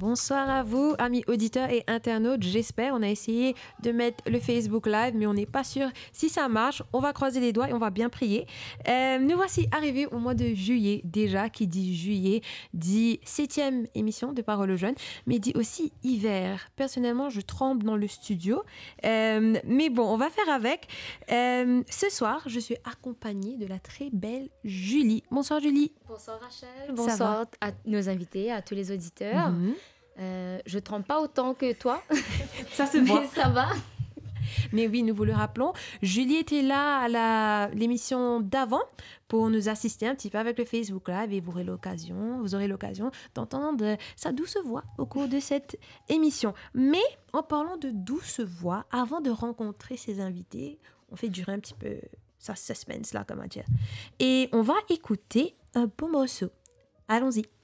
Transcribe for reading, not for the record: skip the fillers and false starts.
Bonsoir à vous, amis auditeurs et internautes. J'espère, on a essayé de mettre le Facebook Live, mais on n'est pas sûr si ça marche. On va croiser les doigts et on va bien prier. Nous voici arrivés au mois de juillet. Déjà, qui dit juillet, dit 7e émission de Parole aux jeunes, mais dit aussi hiver. Personnellement, je tremble dans le studio. Mais bon, on va faire avec. Ce soir, je suis accompagnée de la très belle Julie. Bonsoir Julie. Bonsoir Rachel, bonsoir à nos invités, à tous les auditeurs. Je ne tremble pas autant que toi. Ça se voit. Mais ça va. Mais oui, nous vous le rappelons, Julie était là à l'émission d'avant pour nous assister un petit peu avec le Facebook Live et vous aurez l'occasion d'entendre sa douce voix au cours de cette émission. Mais en parlant de douce voix, avant de rencontrer ses invités, on fait durer un petit peu sa suspense là, comment dire. Et on va écouter un beau morceau. Allons-y.